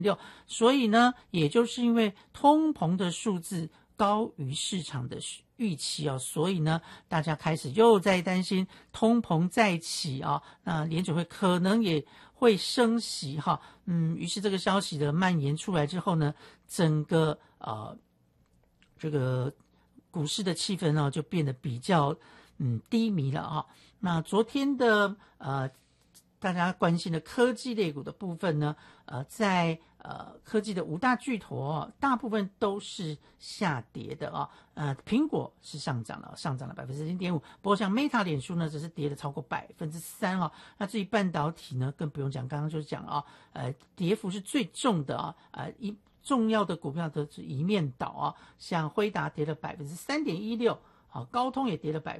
所以呢，也就是因为通膨的数字高于市场的预期哦，所以呢，大家开始又在担心通膨再起啊，那联准会可能也会升息哈，于是这个消息的蔓延出来之后呢，整个这个股市的气氛呢就变得比较低迷了啊。那昨天的大家关心的科技类股的部分呢，在科技的5大巨头大部分都是下跌的苹果是上涨了 0.5%， 不过像 Meta 脸书呢只是跌了超过 3% 那至于半导体呢更不用讲，刚刚就讲了跌幅是最重的重要的股票都是一面倒像辉达跌了 3.16%， 高通也跌了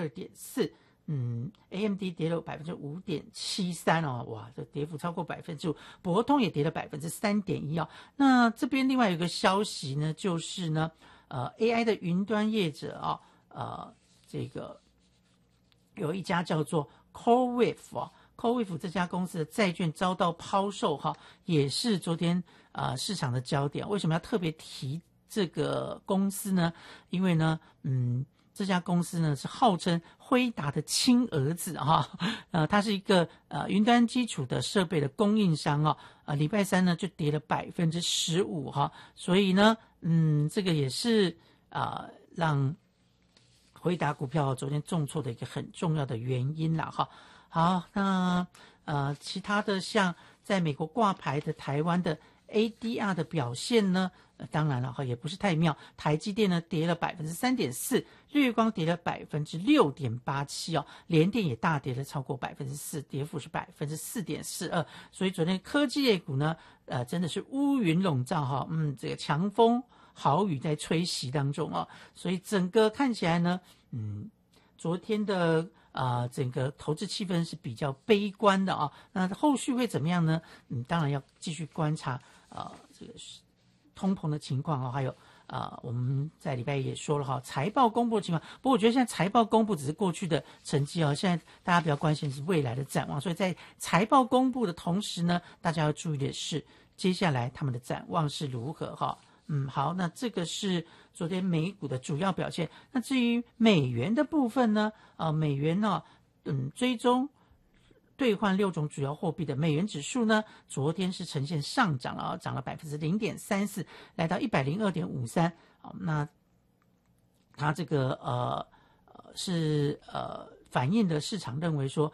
2.4%。AMD 跌了 5.73% 哇，这跌幅超过 5%， 博通也跌了 3.1% 那这边另外有一个消息呢，就是呢AI 的云端业者这个有一家叫做 CoreWeave这家公司的债券遭到抛售也是昨天市场的焦点。为什么要特别提这个公司呢？因为呢这家公司呢是号称辉达的亲儿子它是一个云端基础的设备的供应商礼拜三呢就跌了 15% 所以呢这个也是让辉达股票昨天重挫的一个很重要的原因啦好，那其他的像在美国挂牌的台湾的 ADR 的表现呢当然了也不是太妙，台积电呢跌了 3.4%， 日月光跌了 6.87%联电也大跌了超过 4%， 跌幅是 4.42%， 所以昨天科技业股呢真的是乌云笼罩这个强风豪雨在吹袭当中所以整个看起来呢昨天的整个投资气氛是比较悲观的那后续会怎么样呢？当然要继续观察这个通膨的情况还有我们在礼拜一也说了财报公布的情况。不过我觉得现在财报公布只是过去的成绩现在大家比较关心的是未来的展望，所以在财报公布的同时呢，大家要注意的是接下来他们的展望是如何好，那这个是昨天美股的主要表现。那至于美元的部分呢美元追踪兑换6种主要货币的美元指数呢，昨天是呈现上涨了涨了 0.34%， 来到 102.53。那它这个是反映的市场认为说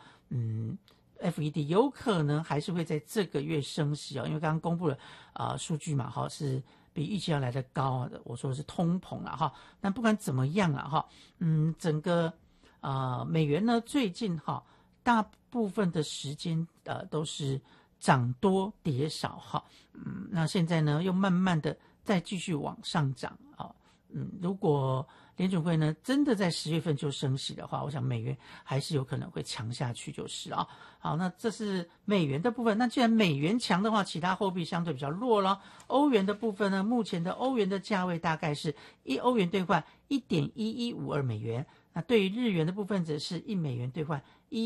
FED 有可能还是会在这个月升息因为刚刚公布了数据嘛是比预期要来的高的，我说的是通膨啦那不管怎么样啦整个美元呢最近大部分的时间都是涨多跌少那现在呢又慢慢的再继续往上涨如果联准会呢真的在10月份就升息的话，我想美元还是有可能会强下去就是好，那这是美元的部分。那既然美元强的话，其他货币相对比较弱了。欧元的部分呢，目前的欧元的价位大概是1欧元兑换 1.1152 美元，那对于日元的部分则是1美元兑换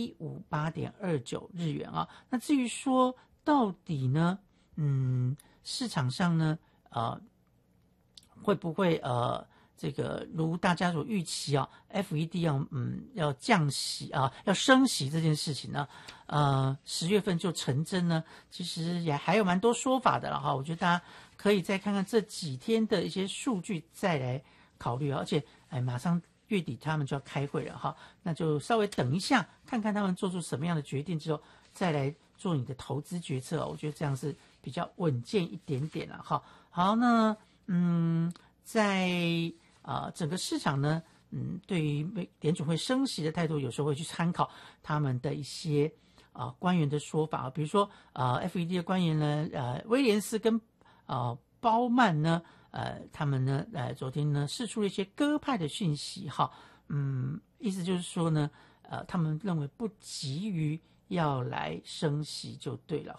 158.29 日元那至于说到底呢市场上呢会不会这个如大家所预期FED 要降息要升息这件事情呢10月份就成真呢？其实也还有蛮多说法的了我觉得大家可以再看看这几天的一些数据再来考虑而且马上月底他们就要开会了那就稍微等一下看看他们做出什么样的决定之后再来做你的投资决策我觉得这样是比较稳健一点点了好，那在整个市场呢对于联准会升息的态度有时候会去参考他们的一些官员的说法比如说FED 的官员呢威廉斯跟鲍曼呢他们呢昨天呢释出了一些鸽派的讯息意思就是说呢他们认为不急于要来升息就对了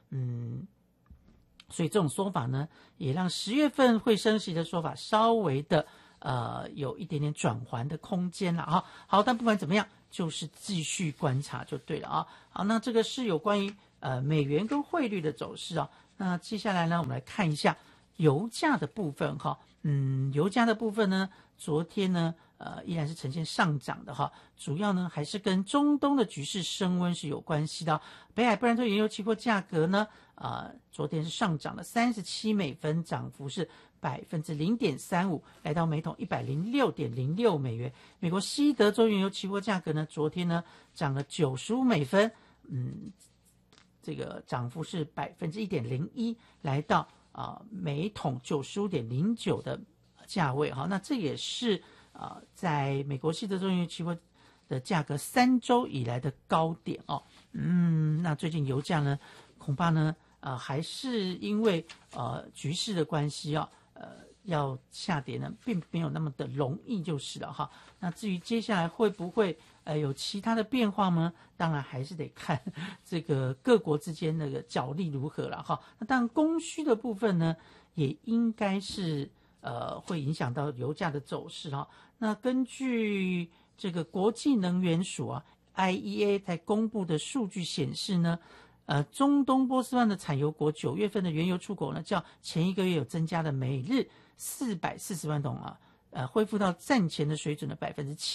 所以这种说法呢也让10月份会升息的说法稍微的有一点点转圜的空间了好，但不管怎么样就是继续观察就对了好，那这个是有关于美元跟汇率的走势那接下来呢，我们来看一下油价的部分哈。油价的部分呢，昨天呢，依然是呈现上涨的哈，主要呢还是跟中东的局势升温是有关系的。北海布兰特原油期货价格呢，昨天是上涨了37美分，涨幅是0.35%，来到每桶106.06美元。美国西德州原油期货价格呢，昨天呢涨了95美分，这个涨幅是1.01%，来到每桶95.09的价位哈。那这也是在美国西德州原油期货的价格3周以来的高点哦。那最近油价呢，恐怕呢还是因为局势的关系要下跌呢，并没有那么的容易就是了哈。那至于接下来会不会有其他的变化呢？当然还是得看这个各国之间那个角力如何了哈。那当然供需的部分呢，也应该是会影响到油价的走势哈。那根据这个国际能源署IEA 在公布的数据显示呢，中东波斯湾的产油国9月份的原油出口呢，较前一个月有增加了每日440万桶恢复到战前的水准的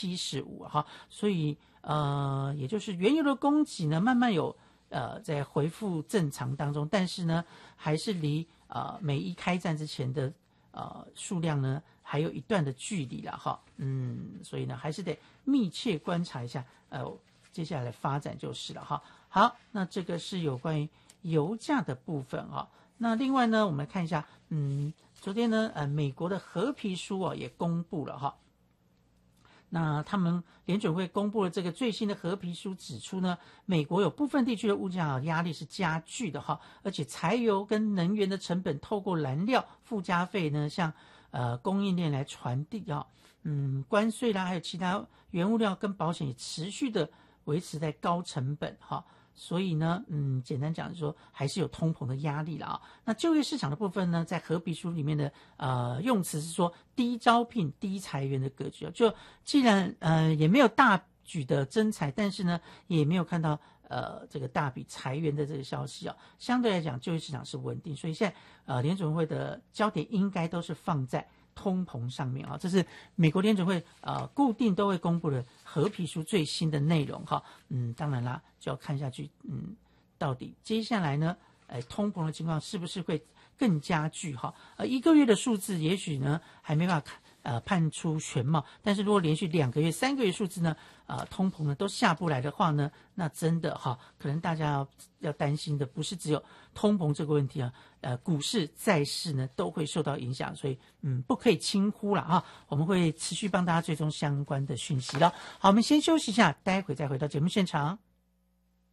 75%哈，所以也就是原油的供给呢慢慢有在恢复正常当中，但是呢还是离美伊开战之前的数量呢还有一段的距离了哈，所以呢还是得密切观察一下接下来的发展就是了哈。好，那这个是有关于油价的部分哈。那另外呢，我们来看一下，昨天呢，美国的褐皮书也公布了哈。那他们联准会公布了这个最新的褐皮书，指出呢，美国有部分地区的物价压力是加剧的哈，而且柴油跟能源的成本透过燃料附加费呢，向供应链来传递关税啦，还有其他原物料跟保险也持续的维持在高成本哈。所以呢，简单讲说，还是有通膨的压力了那就业市场的部分呢，在褐皮书里面的用词是说低招聘、低裁员的格局就既然也没有大举的增裁，但是呢，也没有看到这个大笔裁员的这个消息相对来讲，就业市场是稳定。所以现在联准会的焦点应该都是放在通膨上面这是美国联准会固定都会公布的褐皮书最新的内容当然啦，就要看下去到底接下来呢通膨的情况是不是会更加剧一个月的数字也许呢还没办法判出全貌，但是如果连续2个月、3个月数字呢通膨呢都下不来的话呢，那真的可能大家要担心的不是只有通膨这个问题股市、债市呢都会受到影响，所以不可以轻忽了我们会持续帮大家追踪相关的讯息了。好，我们先休息一下，待会再回到节目现场。